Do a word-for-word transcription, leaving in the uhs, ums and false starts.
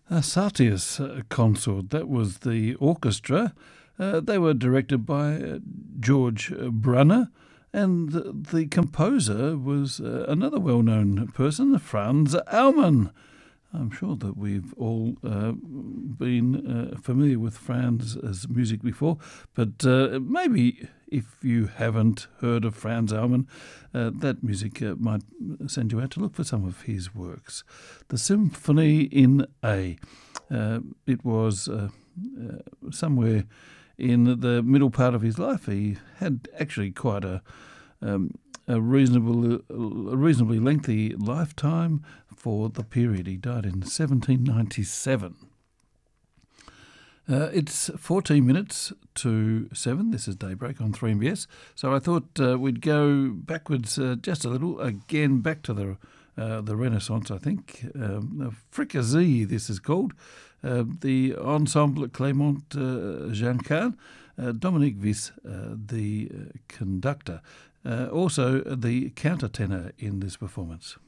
Uh, Satius uh, Consort, that was the orchestra. Uh, they were directed by uh, George Brunner, and the, the composer was uh, another well-known person, Franz Aumann. I'm sure that we've all uh, been uh, familiar with Franz's music before, but uh, maybe if you haven't heard of Franz Aumann, uh, that music uh, might send you out to look for some of his works. The Symphony in A. Uh, it was uh, uh, somewhere in the middle part of his life. He had actually quite a um, a reasonable, a reasonably lengthy lifetime for the period. He died in seventeen ninety-seven. Uh, it's fourteen minutes to seven. This is Daybreak on three M B S. So I thought uh, we'd go backwards uh, just a little, again back to the uh, the Renaissance, I think. Um, Fricassee, this is called. Uh, the Ensemble Clément uh, Jancan, uh, Dominique Viss, uh, the uh, conductor. Uh, also, the countertenor in this performance.